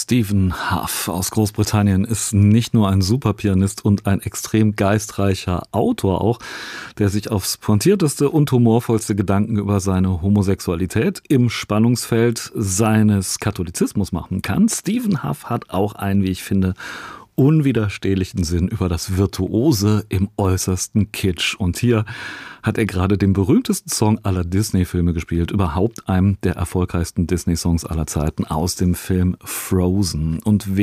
Stephen Hough aus Großbritannien ist nicht nur ein Superpianist und ein extrem geistreicher Autor auch, der sich aufs pointierteste und humorvollste Gedanken über seine Homosexualität im Spannungsfeld seines Katholizismus machen kann. Stephen Hough hat auch einen, wie ich finde, unwiderstehlichen Sinn über das Virtuose im äußersten Kitsch. Und hier hat er gerade den berühmtesten Song aller Disney-Filme gespielt, überhaupt einem der erfolgreichsten Disney-Songs aller Zeiten aus dem Film Frozen. Und